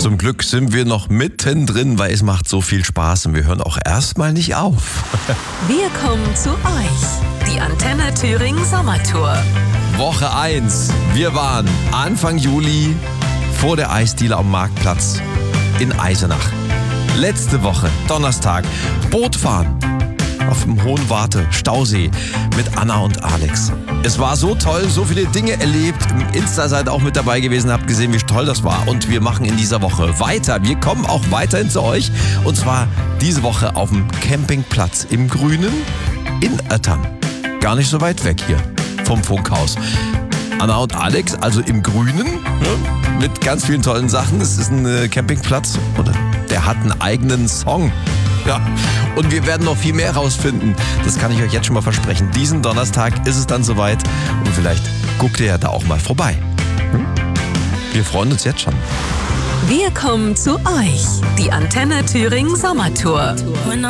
Zum Glück sind wir noch mittendrin, weil es macht so viel Spaß und wir hören auch erstmal nicht auf. Wir kommen zu euch. Die Antenne Thüringen Sommertour. Woche 1. Wir waren Anfang Juli vor der Eisdiele am Marktplatz in Eisenach. Letzte Woche, Donnerstag, Bootfahren auf dem Hohen Warte, Stausee mit Anna und Alex. Es war so toll, so viele Dinge erlebt. Im Insta seid auch mit dabei gewesen, habt gesehen, wie toll das war. Und wir machen in dieser Woche weiter. Wir kommen auch weiterhin zu euch. Und zwar diese Woche auf dem Campingplatz im Grünen in Öttern. Gar nicht so weit weg hier vom Funkhaus. Anna und Alex, also im Grünen, mit ganz vielen tollen Sachen. Es ist ein Campingplatz, oder der hat einen eigenen Song. Ja, und wir werden noch viel mehr rausfinden. Das kann ich euch jetzt schon mal versprechen. Diesen Donnerstag ist es dann soweit und vielleicht guckt ihr ja da auch mal vorbei. Wir freuen uns jetzt schon. Wir kommen zu euch. Die Antenne Thüringen Sommertour.